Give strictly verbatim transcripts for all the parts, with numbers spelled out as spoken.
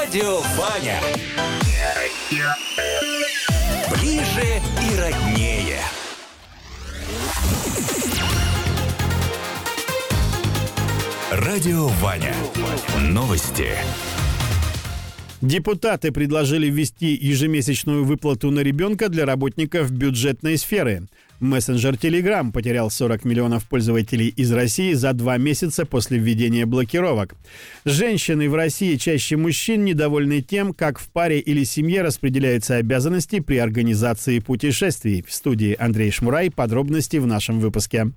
Радио Ваня. Ближе и роднее. Радио Ваня. Новости. Депутаты предложили ввести ежемесячную выплату на ребенка для работников бюджетной сферы. Мессенджер Telegram потерял сорок миллионов пользователей из России за два месяца после введения блокировок. Женщины в России чаще мужчин недовольны тем, как в паре или семье распределяются обязанности при организации путешествий. В студии Андрей Шмурай. Подробности в нашем выпуске.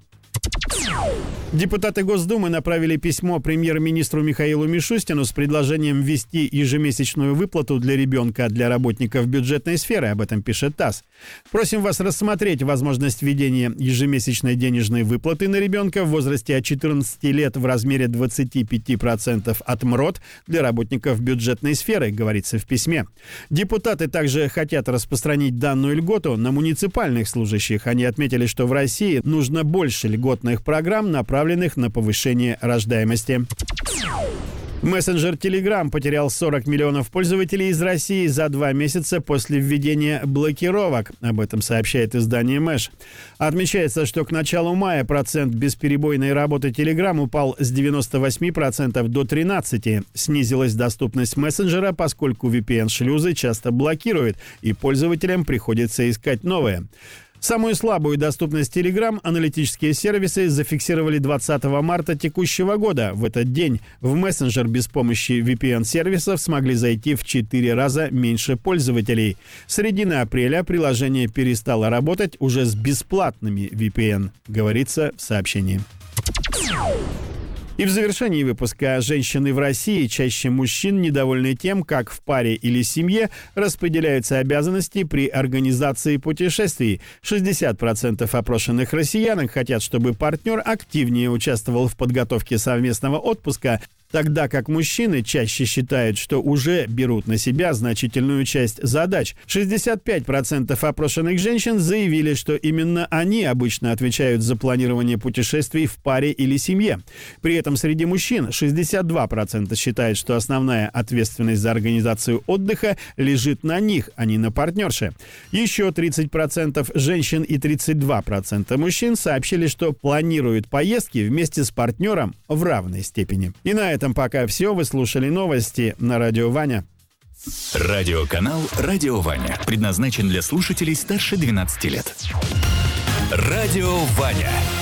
Депутаты Госдумы направили письмо премьер-министру Михаилу Мишустину с предложением ввести ежемесячную выплату для ребенка для работников бюджетной сферы. Об этом пишет ТАСС. Просим вас рассмотреть возможность введения ежемесячной денежной выплаты на ребенка в возрасте от четырнадцати лет в размере двадцати пяти процентов от МРОТ для работников бюджетной сферы, говорится в письме. Депутаты также хотят распространить данную льготу на муниципальных служащих. Они отметили, что в России нужно больше льготных программ, направленных на повышение рождаемости. Мессенджер Telegram потерял сорок миллионов пользователей из России за два месяца после введения блокировок. Об этом сообщает издание Мэш. Отмечается, что к началу мая процент бесперебойной работы Telegram упал с девяноста восьми процентов до тринадцати процентов. Снизилась доступность мессенджера, поскольку ви пи эн-шлюзы часто блокируют, и пользователям приходится искать новые. Самую слабую доступность Telegram аналитические сервисы зафиксировали двадцатого марта текущего года. В этот день в мессенджер без помощи ви пи эн-сервисов смогли зайти в четыре раза меньше пользователей. С середины апреля приложение перестало работать уже с бесплатными ви пи эн, говорится в сообщении. И в завершении выпуска: женщины в России чаще мужчин недовольны тем, как в паре или семье распределяются обязанности при организации путешествий. шестьдесят процентов опрошенных россиян хотят, чтобы партнер активнее участвовал в подготовке совместного отпуска, тогда как мужчины чаще считают, что уже берут на себя значительную часть задач. шестьдесят пять процентов опрошенных женщин заявили, что именно они обычно отвечают за планирование путешествий в паре или семье. При этом среди мужчин шестьдесят два процента считают, что основная ответственность за организацию отдыха лежит на них, а не на партнерше. Еще тридцать процентов женщин и тридцать два процента мужчин сообщили, что планируют поездки вместе с партнером в равной степени. И на этом пока все. Вы слушали новости на Радио Ваня. Радиоканал «Радио Ваня» предназначен для слушателей старше двенадцати лет. Радио Ваня.